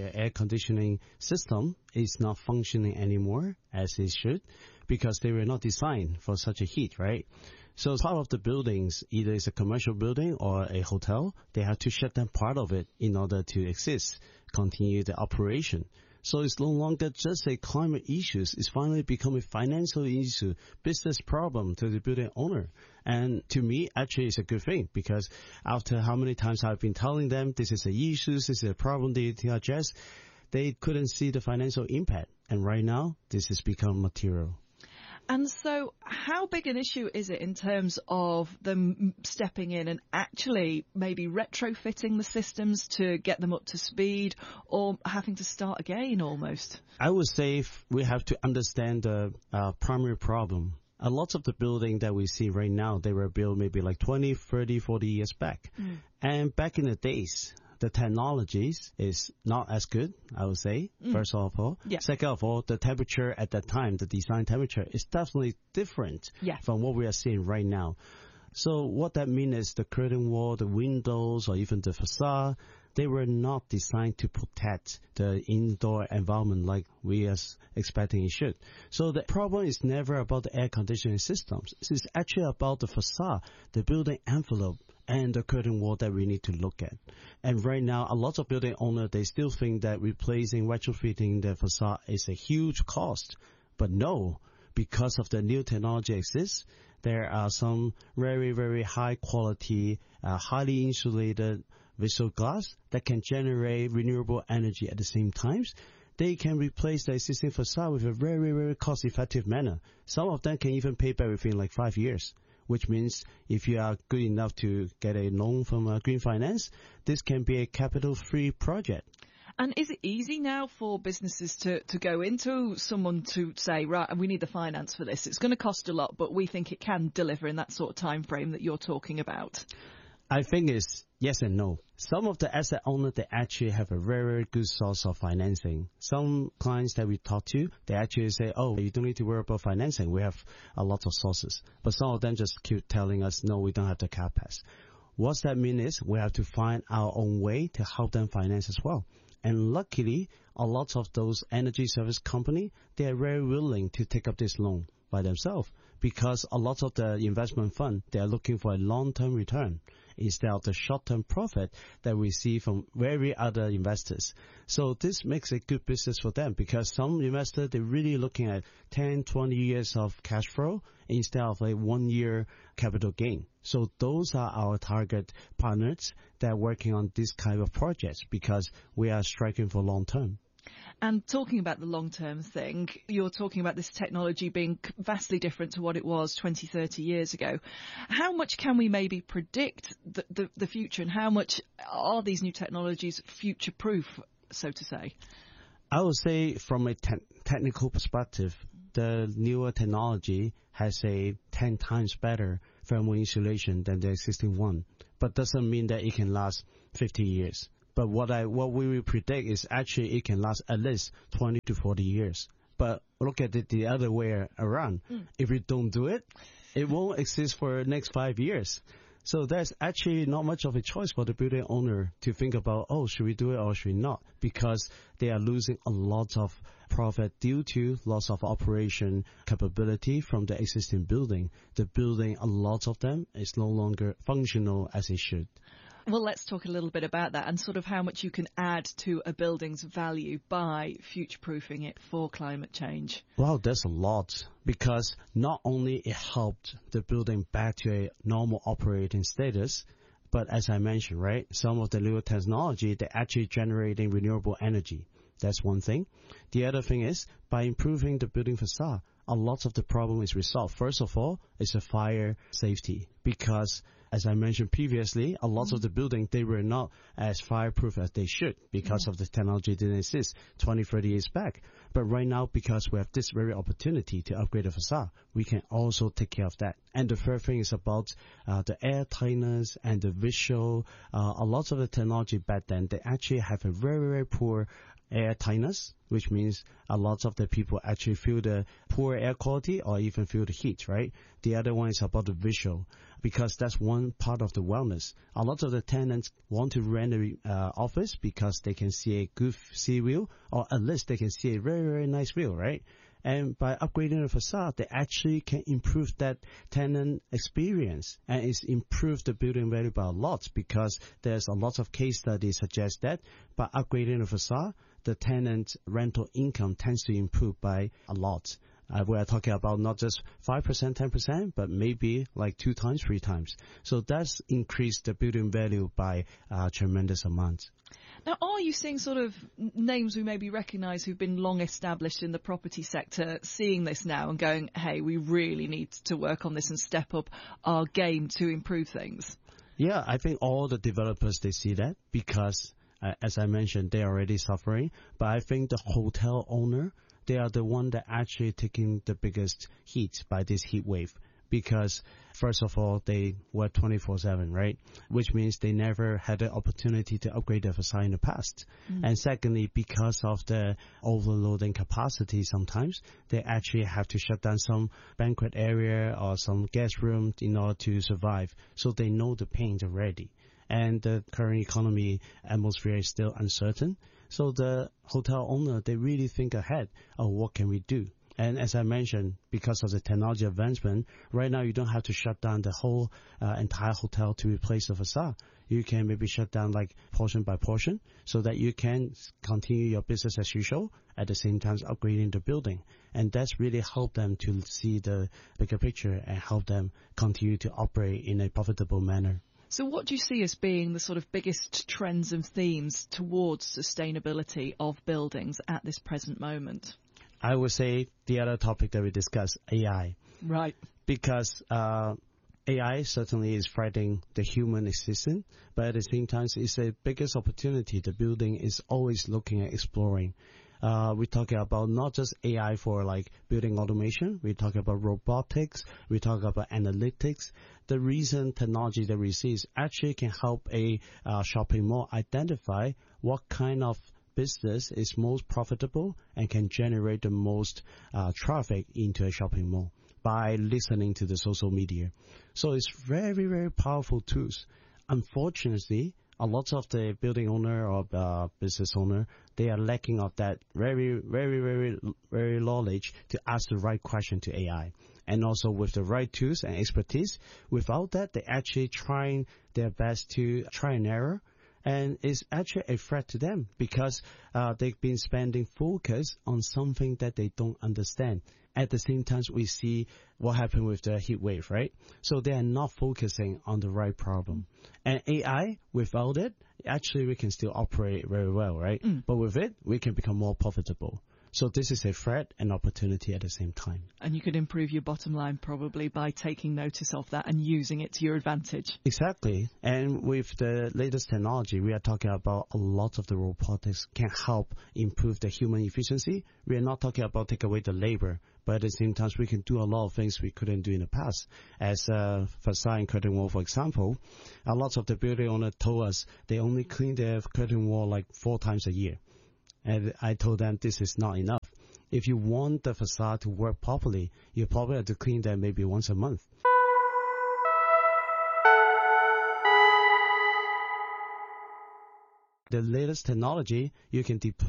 the air conditioning system is not functioning anymore as it should because they were not designed for such a heat, right? So part of the buildings, either it's a commercial building or a hotel, they have to shut down part of it in order to exist, continue the operation. So it's no longer just a climate issue. It's finally become a financial issue, business problem to the building owner. And to me, actually, it's a good thing because after how many times I've been telling them this is an issue, this is a problem they need to address, they couldn't see the financial impact. And right now, this has become material. And so how big an issue is it in terms of them stepping in and actually maybe retrofitting the systems to get them up to speed or having to start again almost? I would say we have to understand the primary problem. A lot of the building that we see right now, they were built maybe like 20, 30, 40 years back. And back in the days, the technologies is not as good, I would say, first of all. Yeah. Second of all, the temperature at that time, the design temperature, is definitely different from what we are seeing right now. So what that means is the curtain wall, the windows, or even the facade, they were not designed to protect the indoor environment like we are expecting it should. So the problem is never about the air conditioning systems. It's actually about the facade, the building envelope, and the curtain wall that we need to look at. And right now, a lot of building owners, they still think that replacing, retrofitting the facade is a huge cost. But no, because of the new technology exists, there are some very, very high quality, highly insulated visual glass that can generate renewable energy at the same time. They can replace the existing facade with a very, very cost-effective manner. Some of them can even pay back within like 5 years, which means if you are good enough to get a loan from Green Finance, this can be a capital-free project. And is it easy now for businesses to go into someone to say, right, we need the finance for this? It's going to cost a lot, but we think it can deliver in that sort of time frame that you're talking about. I think it's yes and no. Some of the asset owners, they actually have a very, very good source of financing. Some clients that we talk to, they actually say, oh, you don't need to worry about financing. We have a lot of sources. But some of them just keep telling us, no, we don't have the CapEx. What that means is we have to find our own way to help them finance as well. And luckily, a lot of those energy service companies, they are very willing to take up this loan by themselves because a lot of the investment fund, they are looking for a long-term return instead of the short-term profit that we see from very other investors. So this makes a good business for them because some investors, they're really looking at 10, 20 years of cash flow instead of a 1 year capital gain. So those are our target partners that are working on this kind of projects because we are striking for long-term. And talking about the long-term thing, you're talking about this technology being vastly different to what it was 20, 30 years ago. How much can we maybe predict the future and how much are these new technologies future-proof, so to say? I would say from a technical perspective, the newer technology has a 10 times better thermal insulation than the existing one, but doesn't mean that it can last 50 years. But what we will predict is actually it can last at least 20 to 40 years. But look at it the other way around. If we don't do it, it won't exist for the next 5 years. So there's actually not much of a choice for the building owner to think about, oh, should we do it or should we not? Because they are losing a lot of profit due to loss of operation capability from the existing building. The building, a lot of them, is no longer functional as it should. Well, let's talk a little bit about that and sort of how much you can add to a building's value by future-proofing it for climate change. Well, there's a lot because not only it helped the building back to a normal operating status, but as I mentioned, right, some of the newer technology, they're actually generating renewable energy. That's one thing. The other thing is, by improving the building facade, a lot of the problem is resolved. First of all, it's a fire safety because, as I mentioned previously, a lot of the building, they were not as fireproof as they should because of the technology didn't exist 20, 30 years back. But right now, because we have this very opportunity to upgrade the facade, we can also take care of that. And the third thing is about the air tightness and the visual. A lot of the technology back then, they actually have a very, very poor air tightness. which means a lot of the people actually feel the poor air quality or even feel the heat, right? The other one is about the visual, because that's one part of the wellness. A lot of the tenants want to rent an office because they can see a good sea view, or at least they can see a very, very nice view, right? And by upgrading the facade, they actually can improve that tenant experience, and it's improved the building value by a lot, because there's a lot of case studies suggest that by upgrading the facade, the tenant rental income tends to improve by a lot. We are talking about not just 5%, 10%, but maybe like 2 times, 3 times. So that's increased the building value by a tremendous amount. Now, are you seeing sort of names we maybe recognise who've been long established in the property sector seeing this now and going, hey, we really need to work on this and step up our game to improve things? Yeah, I think all the developers, they see that because, as I mentioned, they're already suffering. But I think the hotel owner, they are the one that actually taking the biggest heat by this heat wave. Because, first of all, they were 24/7, right? Which means they never had the opportunity to upgrade their facade in the past. And secondly, because of the overloading capacity sometimes, they actually have to shut down some banquet area or some guest room in order to survive. So they know the pain already. And the current economy atmosphere is still uncertain. So the hotel owner, they really think ahead of what can we do. And as I mentioned, because of the technology advancement, right now you don't have to shut down the whole entire hotel to replace the facade. You can maybe shut down like portion by portion so that you can continue your business as usual, at the same time upgrading the building. And that's really helped them to see the bigger picture and help them continue to operate in a profitable manner. So what do you see as being the sort of biggest trends and themes towards sustainability of buildings at this present moment? I would say the other topic that we discussed, AI. Right. Because AI certainly is threatening the human existence, but at the same time, it's the biggest opportunity the building is always looking at exploring. We're talking about not just AI for like building automation. We're talking about robotics. We're talking about analytics. The recent technology that we see actually can help a shopping mall identify what kind of business is most profitable and can generate the most traffic into a shopping mall by listening to the social media. So it's very, very powerful tools. Unfortunately, a lot of the building owner or business owner, they are lacking of that very, very, very, very knowledge to ask the right question to AI. And also with the right tools and expertise. Without that, they're actually trying their best to try and error. And it's actually a threat to them because they've been spending focus on something that they don't understand. At the same time, we see what happened with the heat wave, right? So they are not focusing on the right problem. And AI, without it, actually we can still operate very well, right? But with it, we can become more profitable. So this is a threat and opportunity at the same time. And you could improve your bottom line probably by taking notice of that and using it to your advantage. Exactly. And with the latest technology, we are talking about a lot of the robotics can help improve the human efficiency. We are not talking about take away the labor, but at the same time, we can do a lot of things we couldn't do in the past. As facade and curtain wall, for example, a lot of the building owners told us they only clean their curtain wall like 4 times a year. And I told them this is not enough. If you want the facade to work properly, you probably have to clean them maybe once a month. The latest technology, you can deploy